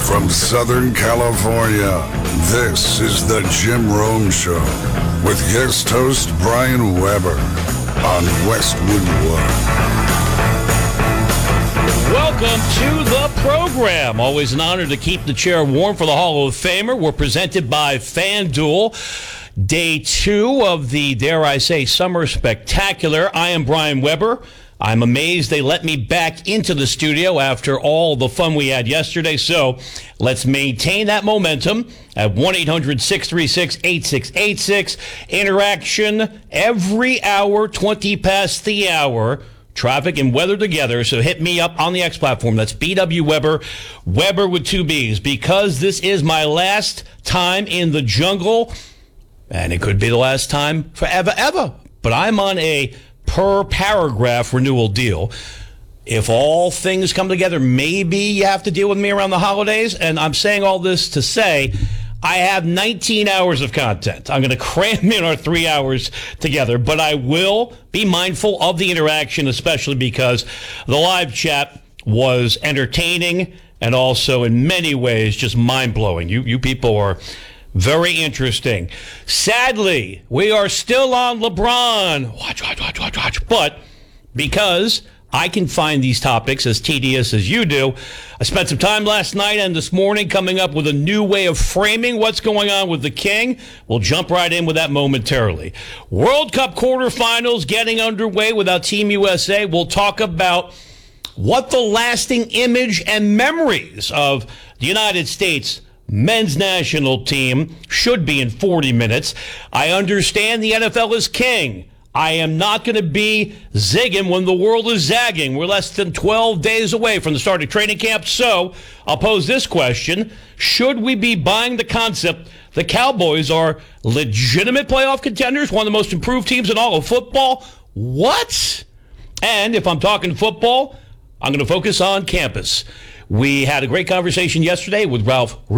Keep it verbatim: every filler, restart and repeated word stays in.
From Southern California, this is the Jim Rome Show with guest host Brian Weber on Westwood One. Welcome to the program. Always an honor to keep the chair warm for the Hall of Famer. We're presented by FanDuel. Day two of the, dare I say, Summer Spectacular. I am Brian Weber. I'm amazed they let me back into the studio after all the fun we had yesterday. So let's maintain that momentum at one eight hundred six three six eight six eight six. Interaction every hour, twenty past the hour. Traffic and weather together. So hit me up on the X platform. That's B W Weber, Weber with two B's. Because this is my last time in the jungle, and it could be the last time forever, ever. But I'm on a per paragraph renewal deal. If all things come together, maybe you have to deal with me around the holidays. And I'm saying all this to say I have nineteen hours of content. I'm going to cram in our three hours together, but I will be mindful of the interaction, especially because the live chat was entertaining and also in many ways just mind-blowing. You, you people are very interesting. Sadly, we are still on LeBron. Watch, watch, watch, watch, watch. But because I can find these topics as tedious as you do, I spent some time last night and this morning coming up with a new way of framing what's going on with the King. We'll jump right in with that momentarily. World Cup quarterfinals getting underway without Team U S A. We'll talk about what the lasting image and memories of the United States men's national team should be in forty minutes. I understand the N F L is king. I am not going to be zigging when the world is zagging. We're less than twelve days away from the start of training camp. So I'll pose this question. Should we be buying the concept the Cowboys are legitimate playoff contenders, one of the most improved teams in all of football? What? And if I'm talking football, I'm going to focus on campus. We had a great conversation yesterday with Ralph